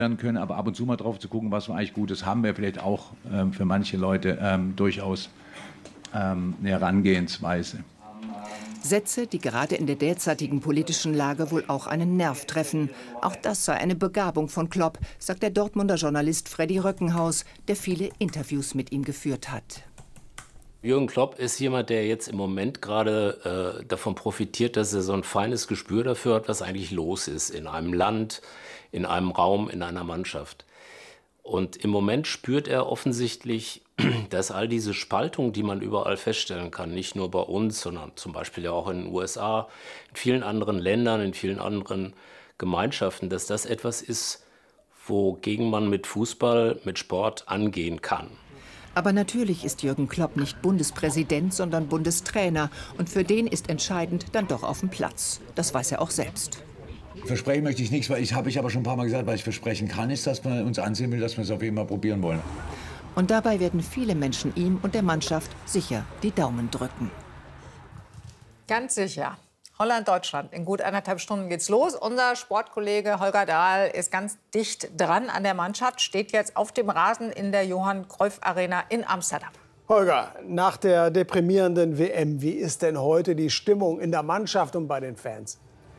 können, aber ab und zu mal drauf zu gucken, was wir eigentlich Gutes haben, wäre vielleicht auch für manche Leute durchaus eine Herangehensweise. Sätze, die gerade in der derzeitigen politischen Lage wohl auch einen Nerv treffen. Auch das sei eine Begabung von Klopp, sagt der Dortmunder Journalist Freddy Röckenhaus, der viele Interviews mit ihm geführt hat. Jürgen Klopp ist jemand, der jetzt im Moment gerade davon profitiert, dass er so ein feines Gespür dafür hat, was eigentlich los ist in einem Land, in einem Raum, in einer Mannschaft. Und im Moment spürt er offensichtlich, dass all diese Spaltung, die man überall feststellen kann, nicht nur bei uns, sondern zum Beispiel ja auch in den USA, in vielen anderen Ländern, in vielen anderen Gemeinschaften, dass das etwas ist, wogegen man mit Fußball, mit Sport angehen kann. Aber natürlich ist Jürgen Klopp nicht Bundespräsident, sondern Bundestrainer. Und für den ist entscheidend dann doch auf dem Platz. Das weiß er auch selbst. Versprechen möchte ich nichts, weil habe ich aber schon ein paar Mal gesagt, was ich versprechen kann, ist, dass man uns ansehen will, dass wir es auf jeden Fall probieren wollen. Und dabei werden viele Menschen ihm und der Mannschaft sicher die Daumen drücken. Ganz sicher. Holland, Deutschland. In gut 1,5 Stunden geht's los. Unser Sportkollege Holger Dahl ist ganz dicht dran an der Mannschaft, steht jetzt auf dem Rasen in der Johann Cruyff Arena in Amsterdam. Holger, nach der deprimierenden WM, wie ist denn heute die Stimmung in der Mannschaft und bei den Fans?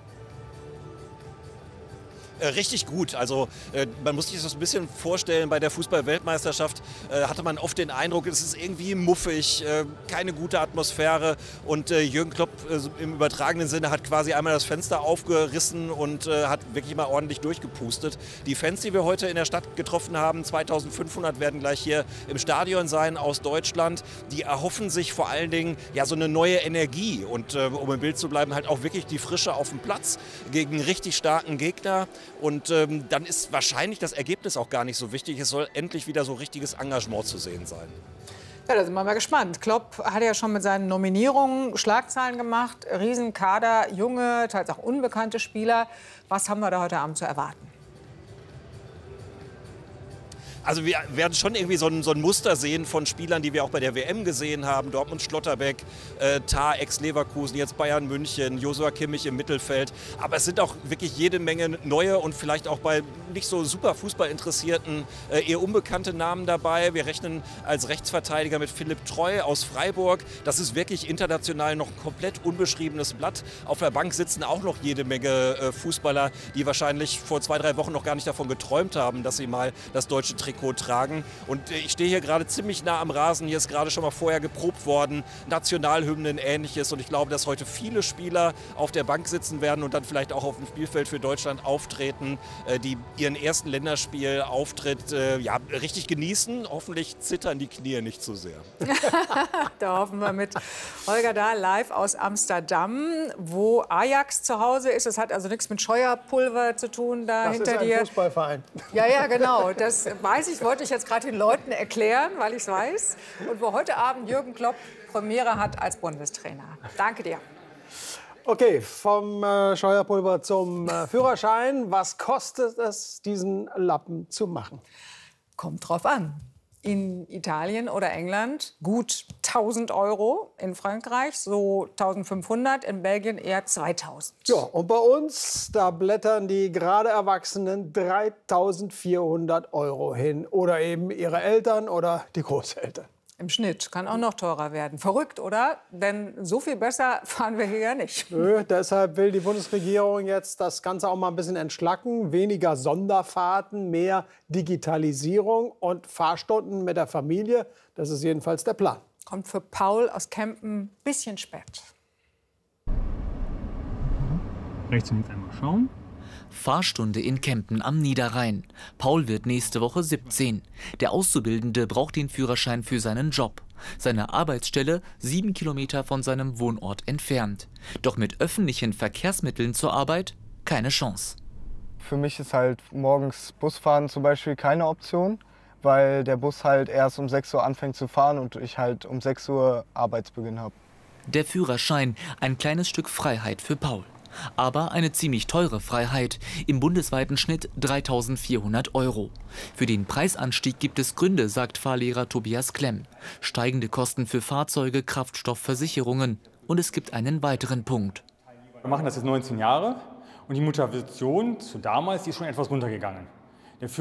Richtig gut. Also man muss sich das ein bisschen vorstellen, bei der Fußball-Weltmeisterschaft hatte man oft den Eindruck, es ist irgendwie muffig, keine gute Atmosphäre. Und Jürgen Klopp im übertragenen Sinne hat quasi einmal das Fenster aufgerissen und hat wirklich mal ordentlich durchgepustet. Die Fans, die wir heute in der Stadt getroffen haben, 2500 werden gleich hier im Stadion sein aus Deutschland. Die erhoffen sich vor allen Dingen ja so eine neue Energie und um im Bild zu bleiben, halt auch wirklich die Frische auf dem Platz gegen einen richtig starken Gegner. Und dann ist wahrscheinlich das Ergebnis auch gar nicht so wichtig. Es soll endlich wieder so richtiges Engagement zu sehen sein. Ja, da sind wir mal gespannt. Klopp hat ja schon mit seinen Nominierungen Schlagzeilen gemacht. Riesenkader, junge, teils auch unbekannte Spieler. Was haben wir da heute Abend zu erwarten? Also wir werden schon irgendwie so ein Muster sehen von Spielern, die wir auch bei der WM gesehen haben. Dortmund Schlotterbeck, Tah, Ex-Leverkusen, jetzt Bayern München, Joshua Kimmich im Mittelfeld. Aber es sind auch wirklich jede Menge neue und vielleicht auch bei nicht so super Fußballinteressierten eher unbekannte Namen dabei. Wir rechnen als Rechtsverteidiger mit Philipp Treu aus Freiburg. Das ist wirklich international noch ein komplett unbeschriebenes Blatt. Auf der Bank sitzen auch noch jede Menge Fußballer, die wahrscheinlich vor 2, 3 Wochen noch gar nicht davon geträumt haben, dass sie mal das deutsche Trikot tragen. Und ich stehe hier gerade ziemlich nah am Rasen. Hier ist gerade schon mal vorher geprobt worden. Nationalhymnen, Ähnliches. Und ich glaube, dass heute viele Spieler auf der Bank sitzen werden und dann vielleicht auch auf dem Spielfeld für Deutschland auftreten, die ihren ersten Länderspielauftritt ja, richtig genießen. Hoffentlich zittern die Knie nicht zu sehr. Da hoffen wir mit Holger Dahl live aus Amsterdam, wo Ajax zu Hause ist. Das hat also nichts mit Scheuerpulver zu tun da das hinter ist ein dir. Fußballverein. Ja, ja, genau. Das weiß ich, wollte ich jetzt gerade den Leuten erklären, weil ich es weiß. Und wo heute Abend Jürgen Klopp Premiere hat als Bundestrainer. Danke dir. Okay, vom Scheuerpulver zum Führerschein. Was kostet es, diesen Lappen zu machen? Kommt drauf an. In Italien oder England gut 1.000 €, in Frankreich so 1.500, in Belgien eher 2.000. Ja, und bei uns, da blättern die gerade Erwachsenen 3.400 € hin. Oder eben ihre Eltern oder die Großeltern. Im Schnitt kann auch noch teurer werden. Verrückt, oder? Denn so viel besser fahren wir hier ja nicht. Nö, deshalb will die Bundesregierung jetzt das Ganze auch mal ein bisschen entschlacken. Weniger Sonderfahrten, mehr Digitalisierung und Fahrstunden mit der Familie. Das ist jedenfalls der Plan. Kommt für Paul aus Kempen ein bisschen spät. Rechts und links einmal schauen. Fahrstunde in Kempen am Niederrhein. Paul wird nächste Woche 17. Der Auszubildende braucht den Führerschein für seinen Job. Seine Arbeitsstelle 7 Kilometer von seinem Wohnort entfernt. Doch mit öffentlichen Verkehrsmitteln zur Arbeit keine Chance. Für mich ist halt morgens Busfahren zum Beispiel keine Option, weil der Bus halt erst um 6 Uhr anfängt zu fahren und ich halt um 6 Uhr Arbeitsbeginn habe. Der Führerschein, ein kleines Stück Freiheit für Paul. Aber eine ziemlich teure Freiheit, im bundesweiten Schnitt 3.400 €. Für den Preisanstieg gibt es Gründe, sagt Fahrlehrer Tobias Klemm. Steigende Kosten für Fahrzeuge, Kraftstoff, Versicherungen. Und es gibt einen weiteren Punkt. Wir machen das jetzt 19 Jahre und die Motivation zu damals, die ist schon etwas runtergegangen.